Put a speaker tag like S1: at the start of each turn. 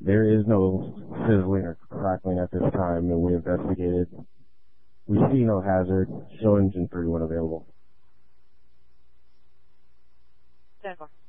S1: There is no sizzling or crackling at this time, and we investigated. We see no hazard. Show engine 3 when available.
S2: 10-4.